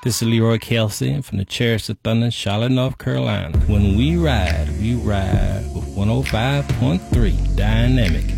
This is Leroy Kelsey from the Chariots of Thunder in Charlotte, North Carolina. When we ride with 105.3 Dynamic.